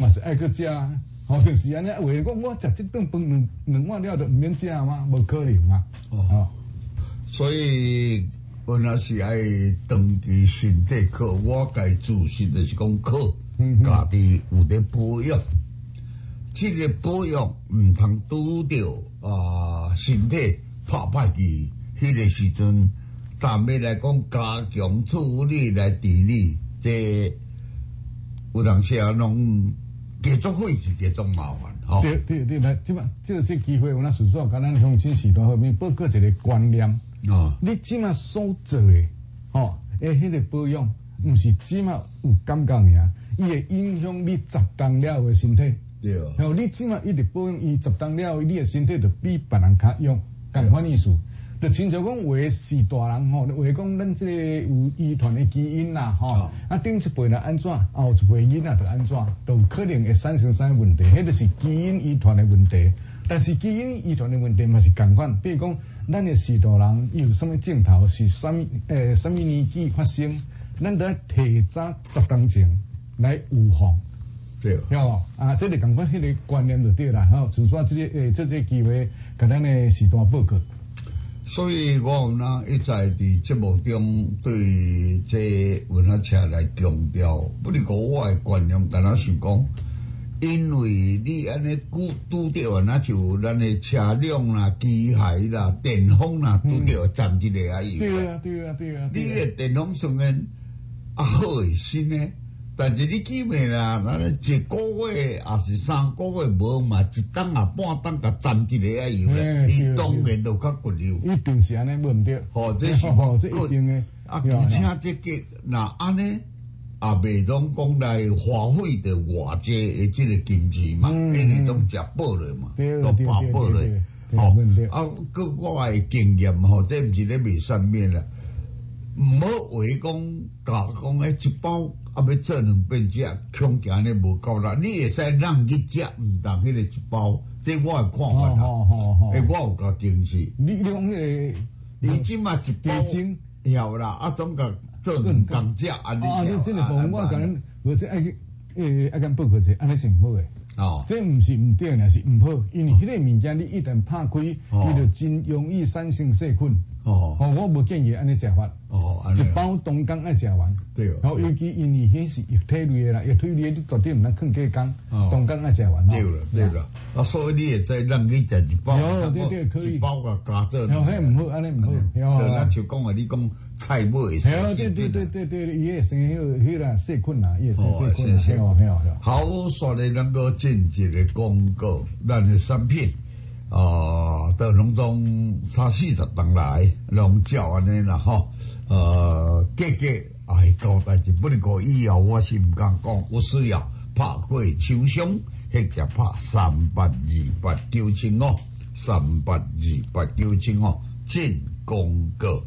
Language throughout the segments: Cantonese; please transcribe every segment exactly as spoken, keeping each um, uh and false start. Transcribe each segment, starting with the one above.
嘛是爱去食啊。哦，就是安尼，话讲我食这顿饭两两碗了就唔免食吗？无可能啊。哦， 所以我那是爱长期身体靠，我该自信就是讲靠，家己有咧保养。这个保养唔通拄着啊身体拍歹去，迄个时阵，但要来讲加强处理来治理，这有当时啊拢。继续费是继续麻烦，吼、哦。 对对对，来，即摆即个这机会，我那顺便甲咱乡亲时代方面报告一个观念。哦。你即摆所做的，吼，诶，迄个保养，毋是即摆有感觉尔，伊会影响你十当了的身体。 对。 然后你即摆一直保养，伊十当了，你的身体就比别人较勇，共款意思。就亲像讲，话是大人吼，话讲咱这个有遗传的基因啦，吼、哦，啊顶一辈来安怎，后一辈囡仔就安怎，都可能会产生啥问题，迄就是基因遗传的问题。但是基因遗传的问题嘛是共款，比如讲，咱的时代人有什么镜头是什么诶什么年纪发生，咱得提早十当前来预防。 对， 哟啊，这个共款迄个观念就对啦，吼，就说这个诶，这个机会，甲咱的时代报告。 所以我呢一再伫节目中对这文化车来强调，不哩讲我的观念，敢若是讲，因为你安尼拄拄着啊，那就咱的车辆啦、机械啦、电风啦，拄着站一个啊油。 对啊，对啊，对啊。 你个电风虽然啊好诶新诶。但是你记袂啦，咱一个月也是三个月无嘛，一档啊半档甲沾一个啊油咧，伊当然就较骨溜。 一定是安尼，无毋对。 吼，这是哦，这一定诶。 啊，而且这个那安尼也袂拢讲来花费着偌济诶，即个金钱嘛，因为拢食饱了嘛，都饱饱了。吼，啊，个我诶经验吼，这毋是咧卖上面啦。毋好话讲，甲讲诶一包啊要做两遍食，恐惊咧无够啦。你会使让去食，毋当迄个一包，这我诶看法啦。诶，我有甲坚持。 你你讲迄个， 你即马一包要啦，啊总甲做两工食啊。 啊，你这个部分我甲恁，无这爱诶爱甲报告者，安尼是毋好诶。哦，这毋是毋对，也是毋好，因为迄个物件你一旦拍开，伊就真容易产生细菌。哦，哦，我无建议安尼食法。哦，一包当工爱食完。对。然后尤其因为迄是液体类的啦，液体类你绝对毋通放几工，当工爱食完。 对了，对了。啊，所以你会使让你食一包， 有对对可以。 一包个加做。 哦，迄毋好，安尼毋好。 对，咱就讲啊，你讲菜尾会生细菌。 对对对对对，伊会生迄个迄个细菌啦，伊会生细菌。系哦系哦。 好，说来能够进一个广告，咱的产品。啊，到拢总三四十当来，拢照安尼啦吼。呃，价格哎高代志，不能讲以后我是毋敢讲，有需要拍过厂商，或者拍三八二八九七五，三八二八九七五进广告。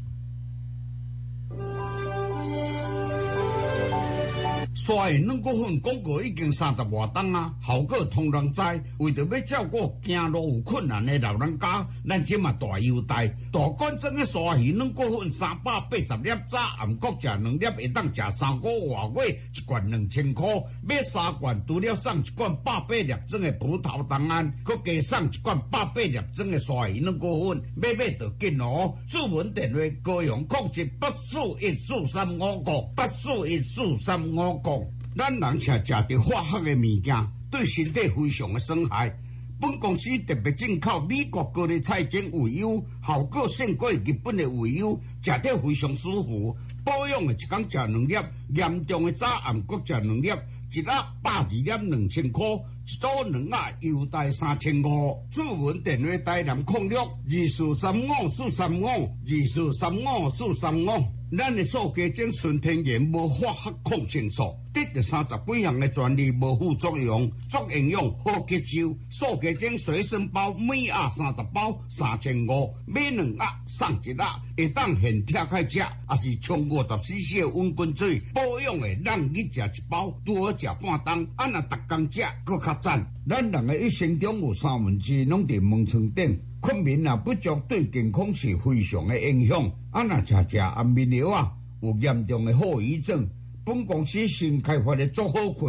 刷的软骨粉广告已经三十外档啊，效果通人知。为着要照顾行路有困难的老人家，咱即嘛大优待。大罐装的刷鱼软骨粉三百八十粒，早暗国食两粒，会当食三个外月，一罐两千块。买三罐，除了送一罐百八粒装的葡萄糖胺，佮加送一罐百八粒装的刷鱼软骨粉。买买就紧哦！注文电话高雄控制八四一四三五五，八四一四三五五。咱人吃食着化学的物件，对身体非常的损害。本公司特别进口美国高丽菜精鱼油，效果胜过日本的鱼油，食着非常舒服。保养的一工食两粒，严重的早暗各食两粒，一粒百二粒两千块，一组两盒优待三千五。注文电话台南控六二四三五四三五二四三五四三五。咱的素鸡精纯天然，无化学抗生素，得着三十几项的专利，无副作用，足营养，好吸收。素鸡精随身包，每盒三十包，三千五，买两盒送一盒，会当现拆开食，也是冲五十 C C 的温滚水，保养的让你食一包，拄好食半档，啊若逐工食，搁较赞。咱人的一生中有三分之一拢伫门床顶。困眠啊不足对健康是非常的影响，啊若食食安眠药啊有严重的后遗症。本公司新开发的足好困，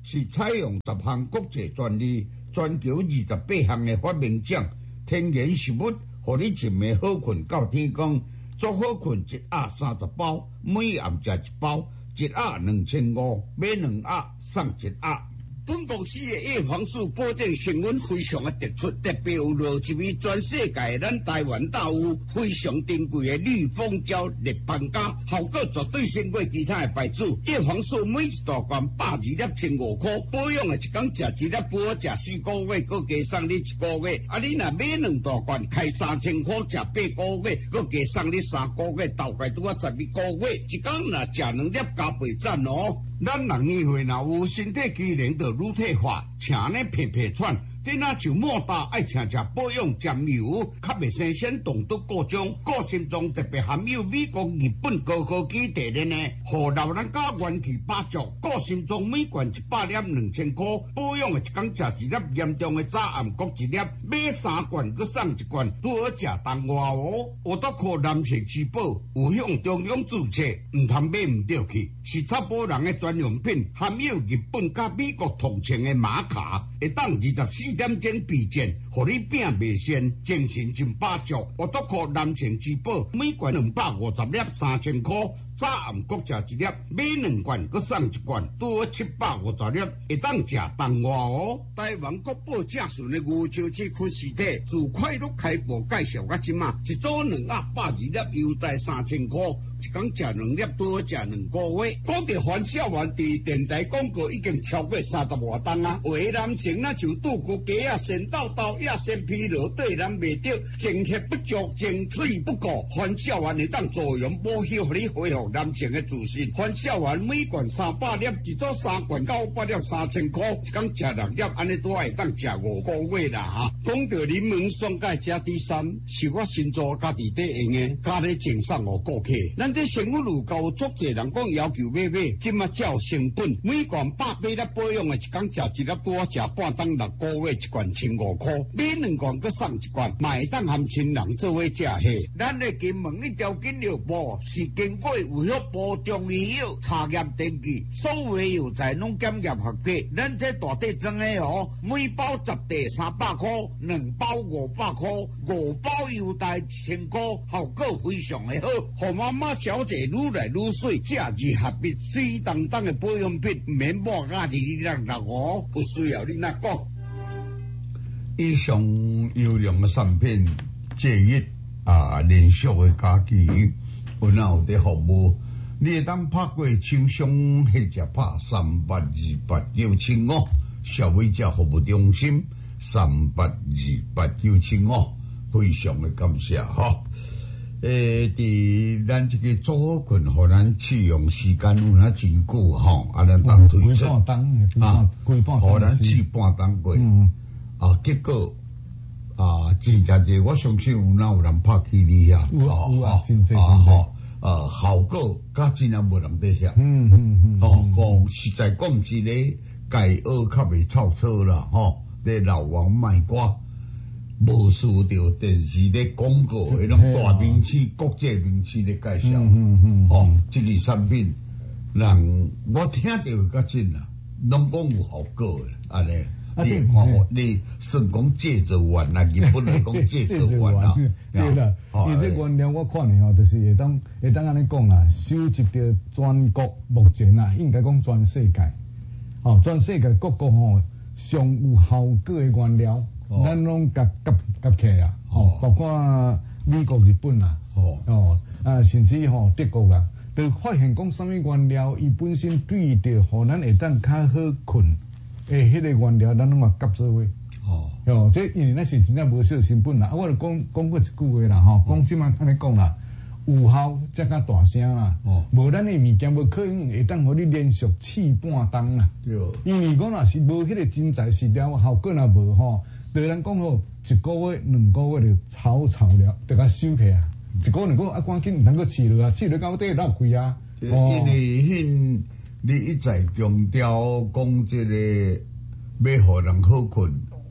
是采用十项国际专利，全球二十八项的发明奖，天然食物，互你一暝好困到天光，足好困一盒三十包，每暗食一包，一盒两千五，买两盒送一盒。本公司的叶黄素保证成分非常的突出，特别有落入于全世界咱台湾大有非常珍贵的绿蜂胶立邦加，效果绝对胜过其他的牌子。叶黄素每一大罐百二粒千五块，保养的一工食一粒，不好食四个月，佮加送你一个月。啊，你若买两大罐，开三千块，食八个月，佮加送你三个月，大概拄啊十二个月。一工若食两粒加倍赞哦。咱人年岁若有身体机能就乳退化，请呢皮皮喘，这若像莫大爱请食保养沾油，较袂生鲜动毒过种，个性中特别含有美国、日本高科技提炼呢，互老人家元气百足。个性中每罐一百粒两千块，保养的一工食一粒，严重的早暗各一粒，买三罐佮送一罐，拄好食当外哦。我都靠男性之宝，有向中央注册，唔通买唔对去，是插保人的专用品，含有日本甲美国同情的玛卡，会当二十四点钟避震，互你病袂先，精神真百足。我都靠男性之宝，每罐两百五十粒，三千块。早暗各食一粒，买两罐佮送一罐，拄好七百五十粒，会当食当外哦。台湾国宝正顺的牛樟芝昆实体，自快乐开播介绍到即马，一组两盒百二粒，优待三千块，一工食两粒，拄好食两个月。讲到范小元伫电台广告已经超过三十外档啊，有的男性那像肚骨鸡啊、肾豆豆、亚肾疲劳、对人袂着、精血不足、精髓不顾，范小元会当作用补血，互你恢复男性的自信。范小元每罐三百粒，一组三罐九百粒，三千块，一工食六粒，安尼都会当食五个月啦哈。讲到柠檬酸钙加 D 三，是我新做家己底用的，家里赠送互顾客。咱这成分有够足济人讲要求买买，即马才有成本。每罐百八粒保养的，一工食一粒，拄好食半当六个月，一罐千五块，买两罐佮送一罐，嘛会当含亲人做伙食下。咱的金门一条金药部是经过有效部中医药查验登记，所有药材拢检验合格。咱这大地装的哦，每包十袋三百块，两包五百块，五包优待一千块，效果非常的好。互妈妈小姐愈来愈水，这二合一水当当的保养品，唔免抹咖哩哩让让哦，有需要你那讲。以上优良的产品，建议啊连续的加期，有哪有伫服务？你会当拍过厂商或者拍三八二八九七五，消费者服务中心三八二八九七五，非常的感谢哈。诶，伫咱这个组合群，互咱试用时间有哪真久吼，啊，咱当推出啊，互咱试半当过，啊，结果啊，真正济，我相信有哪有人拍起你啊， 啊， 啊，吼。呃，效果甲真正无人得遐， 嗯嗯嗯， 哦，讲实在讲是咧，该学较袂臭错啦，吼，咧老王卖瓜，无输着电视咧广告，迄种大名气、国际名气咧介绍， 嗯嗯， 哦，即个产品，人我听着较真啦，拢讲有效果诶，安尼。你看，你算讲借着玩啦，日本来讲借着玩啦， 对啦。伊这原料我看的吼，就是会当会当安尼讲啦，收集着全国目前啊，应该讲全世界，吼，全世界各国吼上有效果的原料，咱拢夹夹夹起啊，吼，包括美国、日本啦，哦，啊，甚至吼德国啦，就发现讲啥物原料，伊本身对着互咱会当较好困。诶，迄个原料咱拢嘛夹做伙，哦，哦，这因为那是真正无少成本啦。啊，我就讲讲过一句话啦，吼，讲即摆安尼讲啦，有效才较大声啦，哦，无咱诶物件无可能会当互你连续试半当啦，对，因为讲若是无迄个真材实料，效果若无吼，对咱讲吼，一个月、两个月就炒炒了，就甲收起啊，一个两个啊，赶紧毋通个试落啊，试落到底闹亏啊， 因为迄。你一再强调讲这个要互人好困，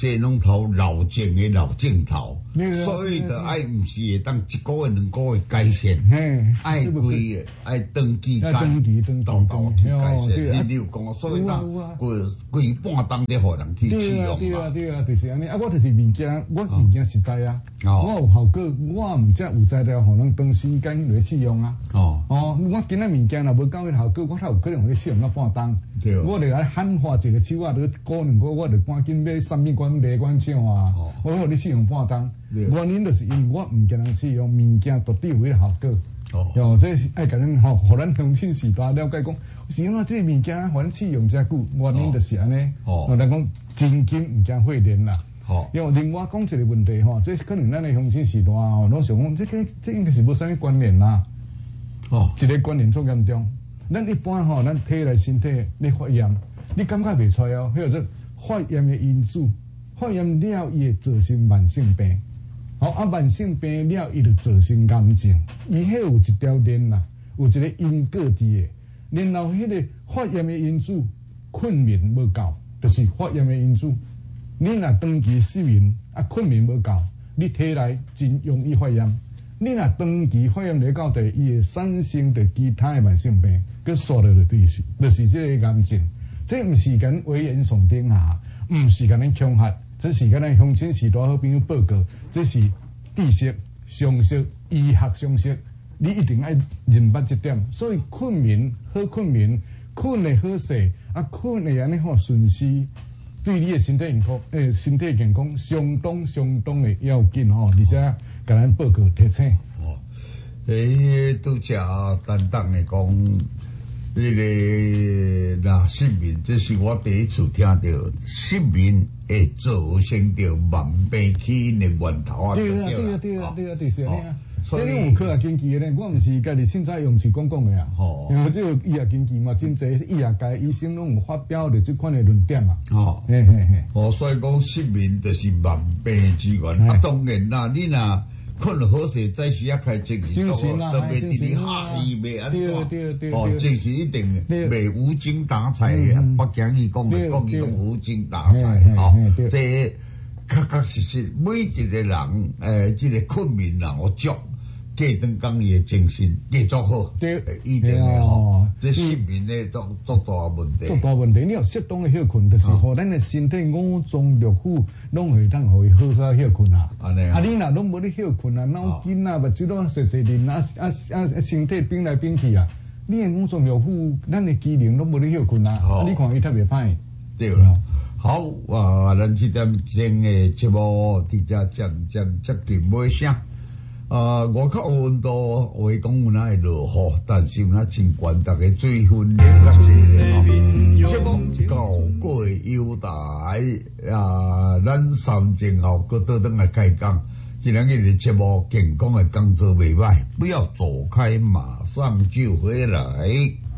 这拢头老症的老症头，所以就爱毋是会当一个月两个月改善，爱规个爱长期间，豆豆去改善。你有讲，所以当规规半当咧互人去试用嘛。 对啊对啊，就是安尼。啊，我就是物件，我物件实在啊，我有效果，我毋则有材料互人长时间来试用啊。哦哦，我今仔物件若无够效果，我才有可能咧试用到半当。我著来喊话一个手啊，著过两个我著赶紧买产品管卖管厂啊，我互你试用半当。原因就是因为我毋惊人试用物件到底有迄效果。哦，这是爱甲咱吼，互咱乡亲时代了解讲，是因为这个物件互咱试用遮久，原因就是安尼。哦，咱讲真金毋惊费电啦。哦，因为另外讲一个问题吼，这可能咱的乡亲时代吼，拢想讲这个这应该是无啥物关联啦。哦，一个关联足严重。咱一般吼，咱体内身体咧发炎，你感觉袂出来哦，迄个做发炎的因素，发炎了伊会造成慢性病。好啊，慢性病了，伊就造成癌症。伊迄有一条链啦，有一个因果伫诶。然后迄个发炎的因素，困眠无够，就是发炎的因素。你若长期失眠，啊困眠无够，你体内真容易发炎。你若长期发炎来到地，伊会产生着其他的慢性病，佮刷到着对是，就是这个癌症。这毋是讲危言耸听啊，毋是甲咱恐吓。这是跟咱乡亲时代好朋友报告，这是知识、常识、医学常识，你一定爱认捌这点。所以困眠好困眠，困的好势，啊困的安尼好顺时，对你的身体健康，诶，身体健康相当相当的要紧吼，而且甲咱报告提醒。 哦，诶，拄则担当的讲。这个那失眠，这是我第一次听到失眠会造成着慢病起因的源头啊！ 对啊，对啊，对啊，对啊，就是安尼啊。所以有科学根据的呢，我毋是家己凊彩用嘴讲讲的啊。哦。因为这个医学根据嘛，真侪医学界医生拢有发表着这款的论点嘛。哦。嘿嘿嘿。哦， 所以讲失眠就是慢病之源。啊，当然啦，你若困了好势，再需要开精神， 精神啊， 特别伫你下医袂安怎？ 对对对哦，精神一定袂无精打采嘅，北京语讲嘅，讲伊讲无精打采，哦，这确确实实每一个人，诶，即个困眠人我足。过顿讲伊的精神继续好， 对， 一定的吼，这失眠咧足足大问题。 足大问题，你要适当的休困，就是互咱的身体五脏六腑拢会当互伊好好休困啊。安尼啊，啊你若拢无咧休困啊，脑筋啊、目睭拢细细灵啊啊啊，身体变来变去啊，你的五脏六腑，咱的机能拢无咧休困啊，你看伊特别歹。 对啦，好啊，咱这点钟的节目伫遮渐渐接近尾声。啊，外口温度话讲有哪会落雨，但是有哪真悬，大家水分啉较济咧吼。节目到过优台啊，咱三前后搁倒转来开讲，今日嘅节目健康嘅工作袂歹，不要走开，马上就回来。